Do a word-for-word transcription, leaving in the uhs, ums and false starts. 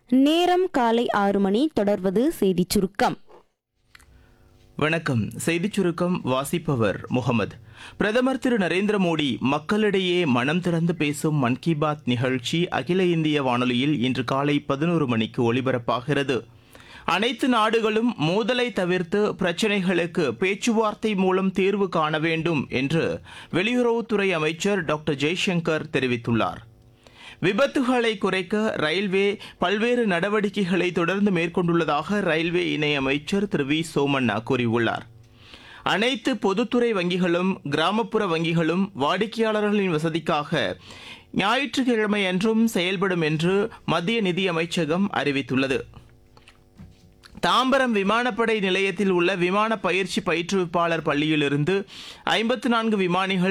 நேரம் காலை ஆறு மணி. தொடர்வது செய்திச் சுருக்கம். வணக்கம். செய்திச் சுருக்கம் வாசிப்பவர் முகமது. பிரதமர் திரு நரேந்திர மோடி மக்களிடையே மனம் திறந்து பேசும் மன் கி பாத் நிகழ்ச்சி அகில இந்திய வானொலியில் இன்று காலை பதினோரு மணிக்கு ஒலிபரப்பாகிறது. அனைத்து நாடுகளும் மோதலை தவிர்த்து பிரச்சினைகளுக்கு பேச்சுவார்த்தை மூலம் தீர்வு காண வேண்டும் என்று வெளியுறவுத்துறை அமைச்சர் டாக்டர் ஜெய்சங்கர் தெரிவித்துள்ளார். விபத்துகளை குறைக்க ரயில்வே பல்வேறு நடவடிக்கைகளை தொடர்ந்து மேற்கொண்டுள்ளதாக ரயில்வே இணையமைச்சர் திரு வி சோமண்ணா கூறியுள்ளார். அனைத்து பொதுத்துறை வங்கிகளும் கிராமப்புற வங்கிகளும் வாடிக்கையாளர்களின் வசதிக்காக ஞாயிற்றுக்கிழமையன்றும் செயல்படும் என்று மத்திய நிதியமைச்சகம் அறிவித்துள்ளது. தாம்பரம் விமானப்படை நிலையத்தில் உள்ள விமான பயிற்சி பயிற்றுவிப்பாளர் பள்ளியிலிருந்து ஐம்பத்து நான்கு விமானிகள்